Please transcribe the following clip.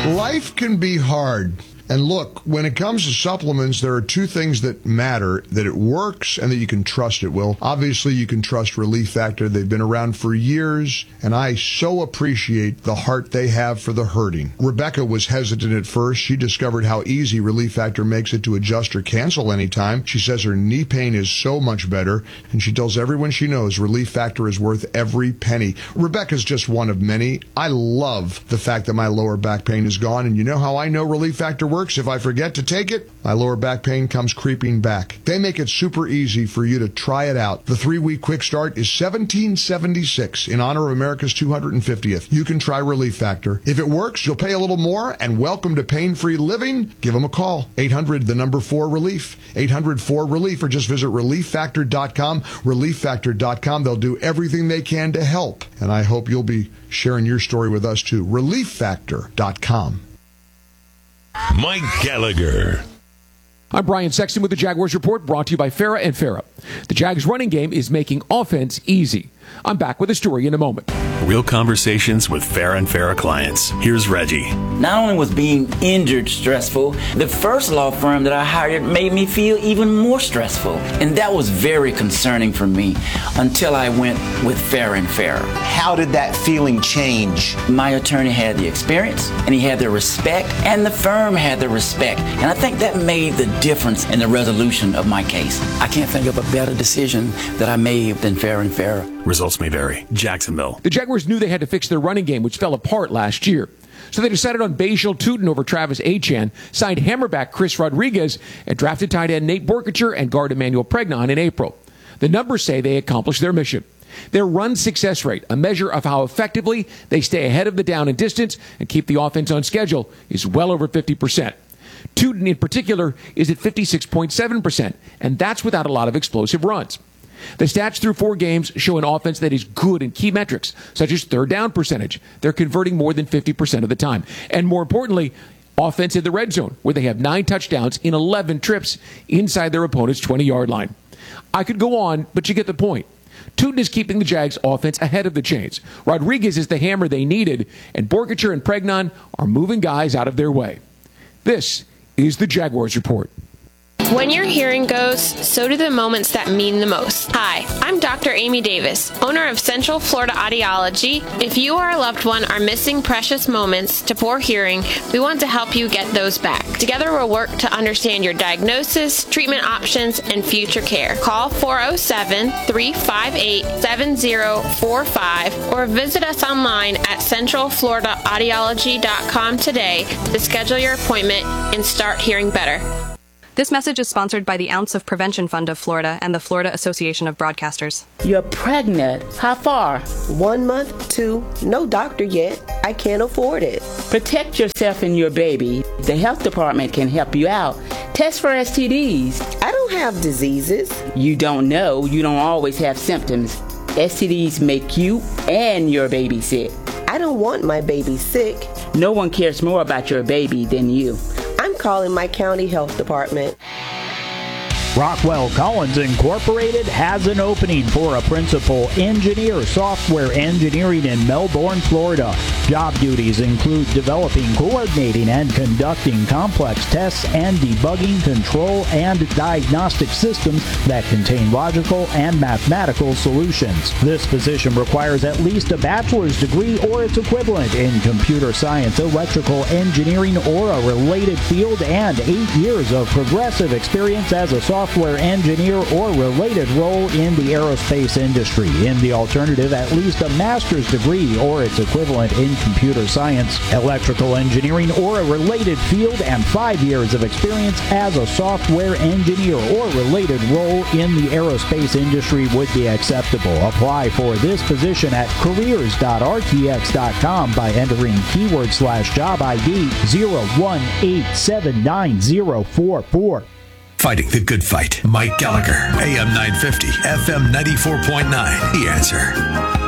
Life can be hard. And look, when it comes to supplements, there are two things that matter, that it works and that you can trust it will. Obviously, you can trust Relief Factor. They've been around for years, and I so appreciate the heart they have for the hurting. Rebecca was hesitant at first. She discovered how easy Relief Factor makes it to adjust or cancel anytime. She says her knee pain is so much better, and she tells everyone she knows Relief Factor is worth every penny. Rebecca's just one of many. I love the fact that my lower back pain is gone, and you know how I know Relief Factor works? If I forget to take it, my lower back pain comes creeping back. They make it super easy for you to try it out. The 3-week quick start is $17.76 in honor of America's 250th. You can try Relief Factor. If it works, you'll pay a little more, and welcome to pain-free living. Give them a call. 800-4-RELIEF. 800-4-RELIEF, or just visit ReliefFactor.com. ReliefFactor.com. They'll do everything they can to help, and I hope you'll be sharing your story with us too. ReliefFactor.com. Mike Gallagher. I'm Brian Sexton with the Jaguars Report, brought to you by Farah and Farah. The Jags running game is making offense easy. I'm back with a story in a moment. Real conversations with Farah and Farah clients. Here's Reggie. Not only was being injured stressful, the first law firm that I hired made me feel even more stressful. And that was very concerning for me until I went with Farah and Farah. How did that feeling change? My attorney had the experience, and he had the respect, and the firm had the respect. And I think that made the difference in the resolution of my case. I can't think of a better decision that I made than Farah and Farah. Results may vary. Jacksonville. The Jaguars knew they had to fix their running game, which fell apart last year. So they decided on Bajil Tootin over Travis Achan, signed hammerback Chris Rodriguez, and drafted tight end Nate Borkacher and guard Emmanuel Pregnon in April. The numbers say they accomplished their mission. Their run success rate, a measure of how effectively they stay ahead of the down and distance and keep the offense on schedule, is well over 50%. Tootin in particular is at 56.7%, and that's without a lot of explosive runs. The stats through 4 games show an offense that is good in key metrics, such as third down percentage. They're converting more than 50% of the time. And more importantly, offense in the red zone, where they have 9 touchdowns in 11 trips inside their opponent's 20-yard line. I could go on, but you get the point. Tootin is keeping the Jags' offense ahead of the chains. Rodriguez is the hammer they needed, and Borkacher and Pregnon are moving guys out of their way. This is the Jaguars Report. When your hearing goes, so do the moments that mean the most. Hi, I'm Dr. Amy Davis, owner of Central Florida Audiology. If you or a loved one are missing precious moments to poor hearing, we want to help you get those back. Together we'll work to understand your diagnosis, treatment options, and future care. Call 407-358-7045 or visit us online at centralfloridaaudiology.com today to schedule your appointment and start hearing better. This message is sponsored by the Ounce of Prevention Fund of Florida and the Florida Association of Broadcasters. You're pregnant. How far? 1 month, 2. No doctor yet. I can't afford it. Protect yourself and your baby. The health department can help you out. Test for STDs. I don't have diseases. You don't know. You don't always have symptoms. STDs make you and your baby sick. I don't want my baby sick. No one cares more about your baby than you. I'm calling my county health department. Rockwell Collins Incorporated has an opening for a principal engineer, software engineering in Melbourne, Florida. Job duties include developing, coordinating, and conducting complex tests and debugging control and diagnostic systems that contain logical and mathematical solutions. This position requires at least a bachelor's degree or its equivalent in computer science, electrical engineering, or a related field, and 8 years of progressive experience as a software engineer or related role in the aerospace industry. In the alternative, at least a master's degree or its equivalent in computer science, electrical engineering, or a related field, and 5 years of experience as a software engineer or related role in the aerospace industry would be acceptable. Apply for this position at careers.rtx.com by entering keyword/job ID 018790044. Fighting the good fight. Mike Gallagher, AM 950, FM 94.9. The Answer.